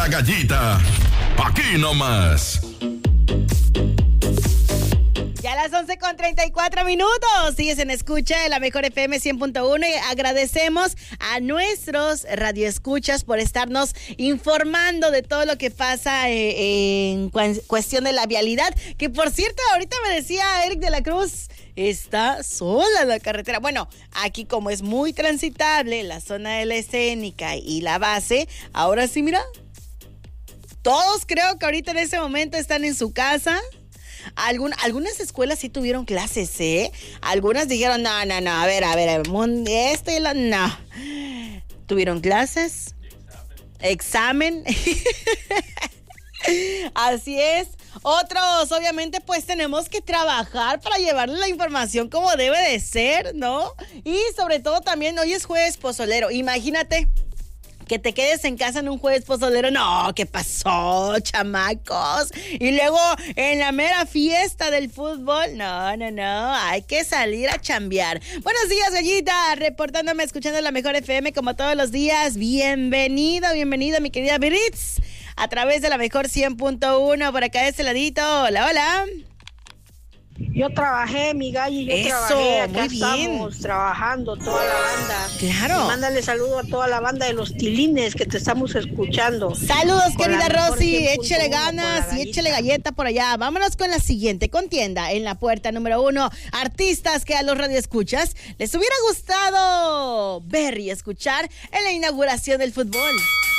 La Gallita, aquí nomás. Ya a las 11:34. Sigues en escucha de la mejor FM 100.1 y agradecemos a nuestros radioescuchas por estarnos informando de todo lo que pasa en cuestión de la vialidad. Que por cierto, ahorita me decía Eric de la Cruz, está sola la carretera. Bueno, aquí como es muy transitable la zona de la escénica y la base, ahora sí, mira, todos creo que ahorita en ese momento están en su casa. Algunas escuelas sí tuvieron clases, ¿eh? Algunas dijeron, no, a ver, no. ¿Tuvieron clases? Examen. Así es. Otros, obviamente, pues tenemos que trabajar para llevarle la información como debe de ser, ¿no? Y sobre todo también, hoy es jueves pozolero. Imagínate que te quedes en casa en un jueves pozolero. No, ¿qué pasó, chamacos? Y luego en la mera fiesta del fútbol. No, hay que salir a chambear. Buenos días, Gallita, reportándome, escuchando la mejor FM como todos los días. Bienvenida, mi querida Biritz, a través de la mejor 100.1, por acá de este ladito. Hola. Yo trabajé, mi Galli, acá estamos trabajando toda la banda. Claro. Y mándale saludo a toda la banda de los Tilines que te estamos escuchando. Saludos, querida Rosy, échale ganas y échale galleta por allá. Vámonos con la siguiente contienda. En la puerta número 1, artistas que a los radioescuchas les hubiera gustado ver y escuchar en la inauguración del fútbol.